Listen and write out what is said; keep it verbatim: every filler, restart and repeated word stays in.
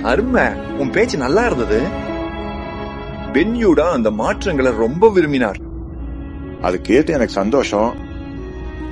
அருமை, உன் பேச்சு நல்லா இருந்தது. பென்யூடா அந்த மாற்றங்களை ரொம்ப விரும்பினார். அது கேட்டு எனக்கு சந்தோஷம்.